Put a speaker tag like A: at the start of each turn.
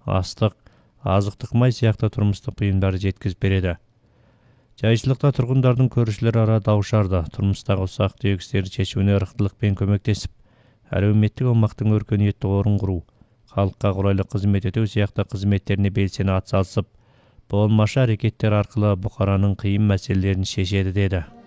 A: астык, азыктык май сыяктуу турмуштук буюмдарды жеткизип береді. Жайчылыкта тургундардын көрүүчүлөр ара дабышарды, турмуштагы усак түйөк иштерди чечүүнө ырыктылык менен көмөктесип, әлеуметтик аймактын өркөнүеттүү орун куруу, калкка курайлык кызмет өтөө сыяктуу кызметтерине белсене ат салышып, болмашы аракеттер аркылуу букаранын кыйын маселелерин шешет деди.